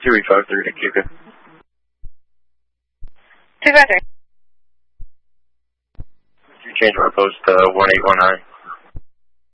353 to Kika. 253. You change my post to 1819.